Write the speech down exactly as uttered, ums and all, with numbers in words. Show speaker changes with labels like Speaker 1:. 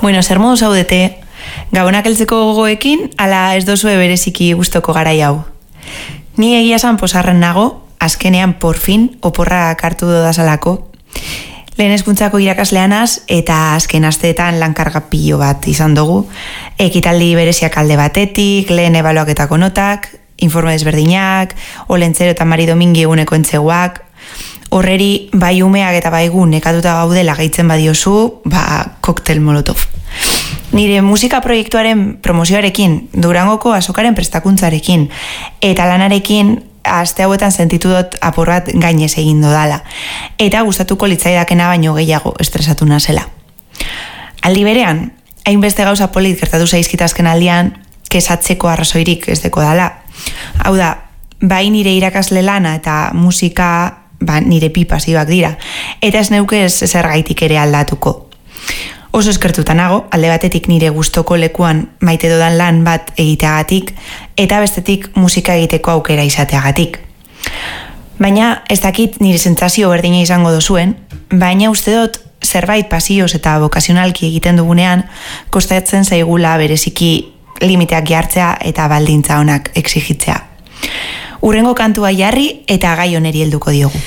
Speaker 1: Bueno, zer modu zaudete, gabonak heltzeko gogoekin, ala ez dozue bereziki gustoko garai hau. Ni egia esan posarren nago, azkenean por fin oporra kartu dodazalako. Lehen hezkuntzako irakasleanaz eta azken asteetan lankarga pilo bat izan dugu. Ekitaldi bereziak alde batetik, lehen ebaluaketako notak, informe desberdinak, olentzero eta Mari Domingi eguneko entzeguak. Horreri bai umeak eta bai gu nekatuta gaudela gehitzen badiozu, ba, koktel molotov. Nire musika proiektuaren promozioarekin, Durangoko azokaren prestakuntzarekin, eta lanarekin aste hauetan sentitu dut apur bat gainez egin dodala. Eta gustatuko litzaidakena baino gehiago estresatu nazela. Aldi berean, hainbeste gauza polit gertatu zaizkitazken aldian, kesatzeko arrazoirik ez deko dala. Hau da, bai nire irakasle lana eta musika ba, nire pipazioak dira, eta ez neuke ez zergaitik ere aldatuko. Oso eskertuta nago, alde batetik nire gustoko lekuan maite dodan lan bat egiteagatik, eta bestetik musika egiteko aukera izateagatik. Baina ez dakit nire sentsazio berdina izango dozuen, baina uste dut zerbait pasioz eta bokazionalki egiten dugunean, kostatzen zaigula bereziki limiteak jartzea eta baldintza onak exigitzea. Urrengo kantua jarri eta gai oneri helduko diogu.